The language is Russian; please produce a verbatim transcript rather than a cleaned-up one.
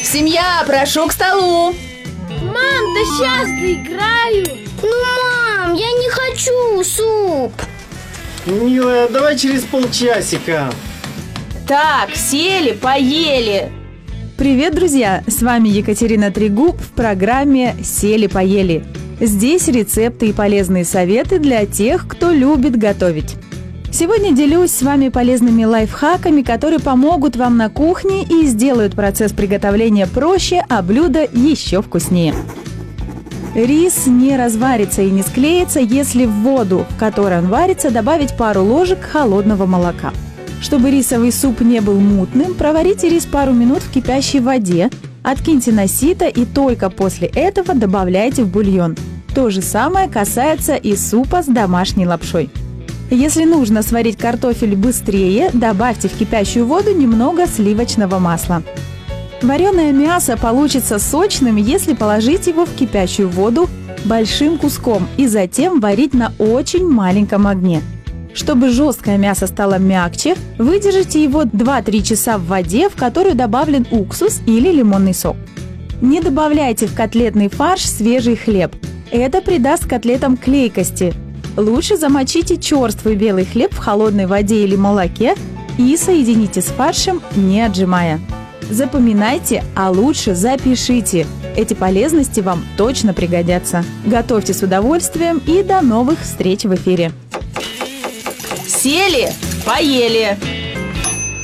Семья, прошу к столу. Мам, да сейчас доиграю. Ну, мам, я не хочу суп. Милая, давай через полчасика. Так, сели, поели. Привет, друзья! С вами Екатерина Трегуб в программе «Сели-поели». Здесь рецепты и полезные советы для тех, кто любит готовить. Сегодня делюсь с вами полезными лайфхаками, которые помогут вам на кухне и сделают процесс приготовления проще, а блюдо еще вкуснее. Рис не разварится и не склеится, если в воду, в которой он варится, добавить пару ложек холодного молока. Чтобы рисовый суп не был мутным, проварите рис пару минут в кипящей воде, откиньте на сито и только после этого добавляйте в бульон. То же самое касается и супа с домашней лапшой. Если нужно сварить картофель быстрее, добавьте в кипящую воду немного сливочного масла. Вареное мясо получится сочным, если положить его в кипящую воду большим куском и затем варить на очень маленьком огне. Чтобы жесткое мясо стало мягче, выдержите его два-три часа в воде, в которую добавлен уксус или лимонный сок. Не добавляйте в котлетный фарш свежий хлеб. Это придаст котлетам клейкости. Лучше замочите черствый белый хлеб в холодной воде или молоке и соедините с фаршем, не отжимая. Запоминайте, а лучше запишите. Эти полезности вам точно пригодятся. Готовьте с удовольствием и до новых встреч в эфире. Сели, поели.